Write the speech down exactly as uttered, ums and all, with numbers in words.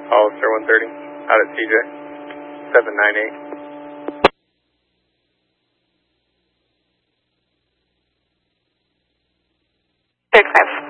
Hollister one thirty, out at T J, seven nine eight. Six five.